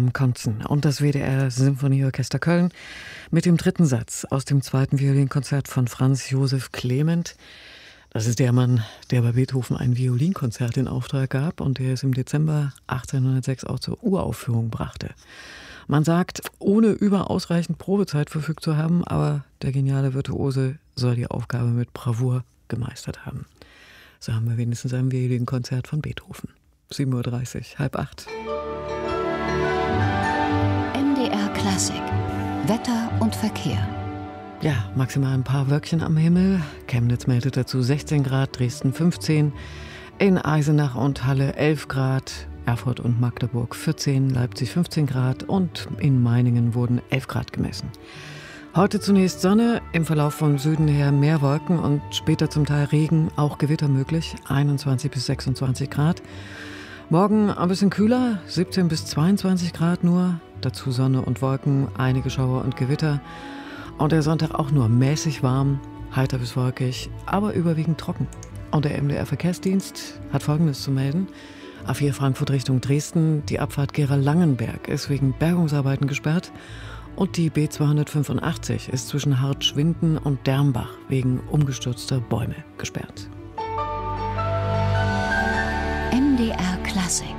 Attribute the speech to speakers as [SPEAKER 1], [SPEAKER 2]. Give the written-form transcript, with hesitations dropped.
[SPEAKER 1] Bram Conzen und das WDR Symphonieorchester Köln mit dem dritten Satz aus dem zweiten Violinkonzert von Franz Josef Clement. Das ist der Mann, der bei Beethoven ein Violinkonzert in Auftrag gab und der es im Dezember 1806 auch zur Uraufführung brachte. Man sagt, ohne über ausreichend Probezeit verfügt zu haben, aber der geniale Virtuose soll die Aufgabe mit Bravour gemeistert haben. So haben wir wenigstens ein Violinkonzert von Beethoven. 7:30 Uhr, 7:30.
[SPEAKER 2] MDR Klassik. Wetter und Verkehr.
[SPEAKER 1] Ja, maximal ein paar Wölkchen am Himmel. Chemnitz meldet dazu 16 Grad, Dresden 15, in Eisenach und Halle 11 Grad, Erfurt und Magdeburg 14, Leipzig 15 Grad und in Meiningen wurden 11 Grad gemessen. Heute zunächst Sonne, im Verlauf vom Süden her mehr Wolken und später zum Teil Regen, auch Gewitter möglich, 21 bis 26 Grad. Morgen ein bisschen kühler, 17 bis 22 Grad nur, dazu Sonne und Wolken, einige Schauer und Gewitter. Und der Sonntag auch nur mäßig warm, heiter bis wolkig, aber überwiegend trocken. Und der MDR-Verkehrsdienst hat Folgendes zu melden. A4 Frankfurt Richtung Dresden, die Abfahrt Gera-Langenberg ist wegen Bergungsarbeiten gesperrt. Und die B285 ist zwischen Hartschwinden und Dermbach wegen umgestürzter Bäume gesperrt.
[SPEAKER 2] MDR Klassik.